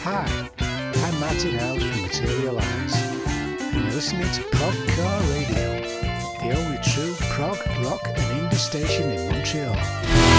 Hi, I'm Martin Howes from Materialise, and you're listening to Progcore Radio, the only true prog, rock and indie station in Montreal.